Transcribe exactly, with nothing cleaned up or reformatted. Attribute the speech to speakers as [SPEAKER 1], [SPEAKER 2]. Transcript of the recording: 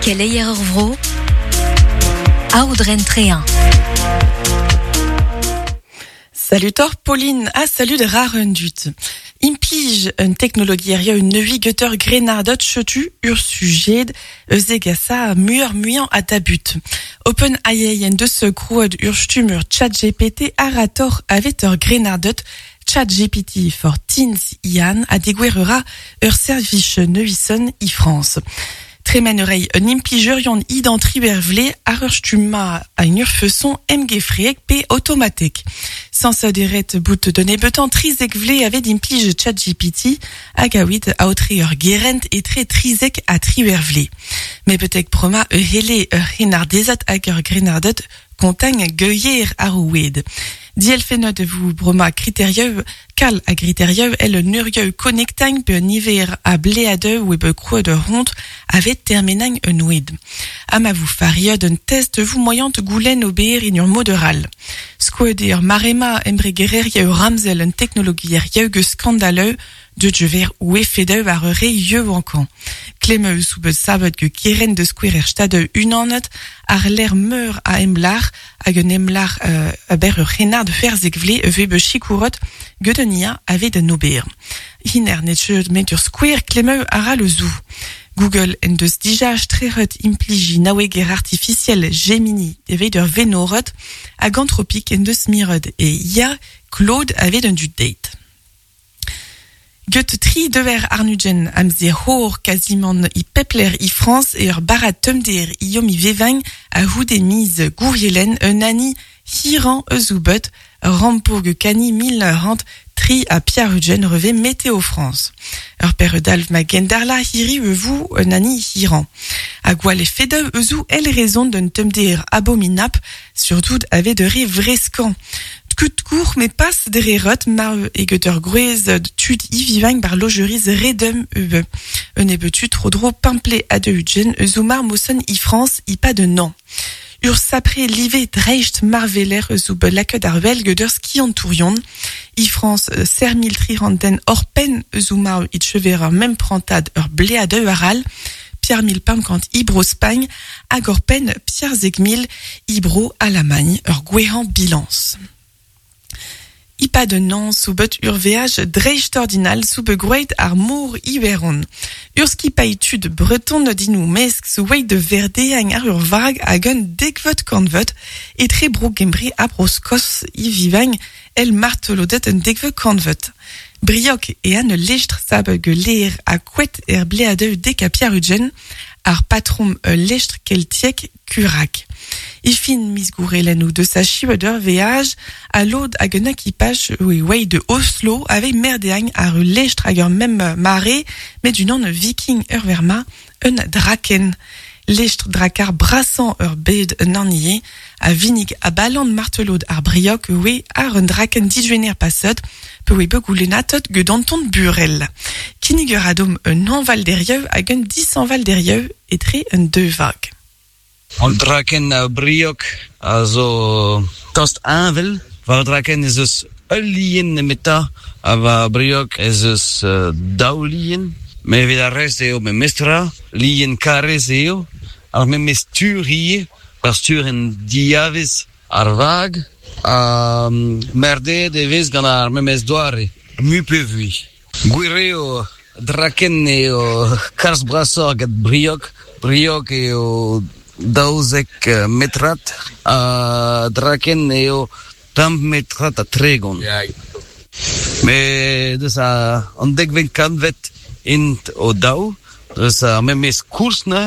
[SPEAKER 1] Keleier vro, Audren Tréan.
[SPEAKER 2] Salutor Pauline, ah salut de rarendut. Implige une technologie une neue gutter grenardot chetu ur sujet zegasa mur muant à tabut. Open A I en de ce cruad ur stumur chat G P T arator avec ur grenardot chat G P T for teens ian a déguerrera ur service neuison i France. Tremenerei un impligerion identivervle ar ur stuma a ur feson mgefreg p automatique. Sans se deret bout de nebetan trizek vle avec implige chat G P T hag awit a otri ur gerent et très trizek a trivervle. Mais peut-être proma e hele ur renardezat hag ur grenardot kontagne geuier ar oued. Diel fenot vous broma criterieux, kal a criterieux el nurieux connectang pe niver a bleade ou be creux de honte avait terminang un oued. Ama vous faria d'un test vous moyante goulen obéir in ur moderal. Squadir marema embregereria ramzel en technologie rieuge scandaleux de jever ou effedeu ar reieux wankan. Clemeu sous be sabot que kiren de square stade unanot ar l'air meur a emblar hag un emlar euh, a ber ur renard de ferzek vle ve be chicourot gedenia avait de nober. Hiner netche met ur square clemeu ara le zoo. Google en deus dijaj trerot impligi naweger artificiel Gemini evei d'ur venorot hag anthropique en deus mirod et ia Claude avait d'un du date. Goethe tri dever arnugen amze hor quasiment i pepler i France et ur barat temder i yom i vevang a houde mise gourielen un ani hiran ezoubot rampourg cani mille rant tri a piarugen reve météo France. Ur père d'alv ma gendarla hiri vous un ani hiran. A gwal e fedeu ezou el raison d'un temder abominap surtout avait de rive vrescan. Kut court mais passe dererot mar egeter gruez tud i vivang bar logeriz redem ebe. Un ebetu trop dro pimplé a de ugen ezoumar moson i France i pas de nan. Ur sapre live dreicht marveler ezoub laket ar velgeder skiantourion. I France sermil triranden or pen ezoumar it chevera même prantad ur bleade aral. Pierre mille pam kant ibro Spagne, hag or pen Pierre zegmil ibro Allemagne ur gwehan bilance. Ipa de nan sous but ur veaj dreicht ordinal sous be groeit ar mour iveron. Ur skipaïtude breton dinou mesk sous wei de verdeang ar ur vag hag un dekvot kanvot et tre bro gembri a broskos i vivang el martelodet un dekvot kanvot. Briok e an lechtre sabeg leer a kouet er bleadeu dek a piarugen ar patrom lechtre keltiek kurak. I fin misgourelen ou de sa chiweder veaj a l'od hag un équipage oui wei de Oslo avec merdeang ar ur lechtre hag ur mem mare met du nom viking ur verma un draken. Lechtre drakar brassant ur bed un anier a vinig a balan martelod ar briok oui ar un draken dijuener passot pe oui begoulenatot gedanton burel. Kiniger adom un anval derrieu hag un dix anval derrieu et tre un deux vagues.
[SPEAKER 3] On draken uh, briok a zo tost anvel. Va draken is dus ulien meta a va briok is dus uh, daulien. Me vid a rest eo me mestra lien kares eo. Ar me mestur hier par stur en diavis ar vag a um, merde de vis gant ar me mes doare. Mu pevui. Gwireo draken eo kars brassor gat briok. Briok eo daouzek uh, metrat a draken eo tam metrat a tregon. Yeah. Me deus a an dekven kanvet int o daou, deus a memes koursna